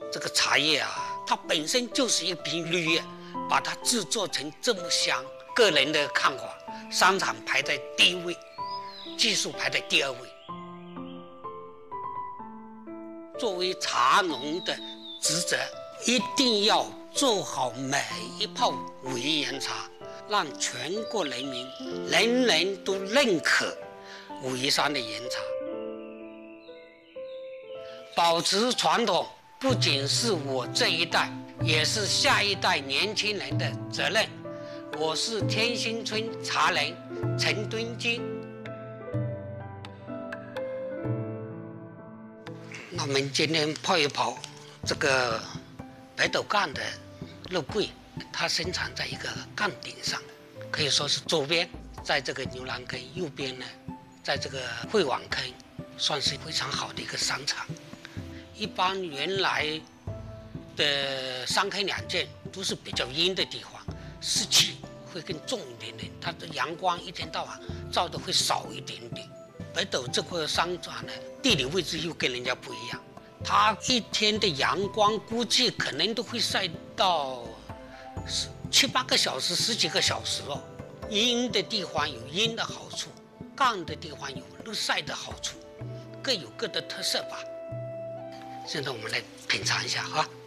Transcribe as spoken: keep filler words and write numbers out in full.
这个茶叶啊，它本身就是一瓶绿叶，把它制作成这么香。个人的看法，商场排在第一位，技术排在第二位。作为茶农的职责，一定要做好每一泡武夷岩茶，让全国人民人人都认可武夷山的岩茶。保持传统不仅是我这一代，也是下一代年轻人的责任。我是天心村茶人陈敦金。那我们今天泡一泡这个北斗杠的肉桂，它生产在一个杠顶上，可以说是左边在这个牛栏坑，右边呢在这个会网坑，算是非常好的一个商场。一般原来的三坑两涧都是比较阴的地方，湿气会更重一点点，它的阳光一天到晚照的会少一点点。北斗这块商场呢，地理位置又跟人家不一样，它一天的阳光估计可能都会晒到七八个小时、十几个小时哦。阴的地方有阴的好处，杠的地方有日晒的好处，各有各的特色吧。现在我们来品尝一下啊。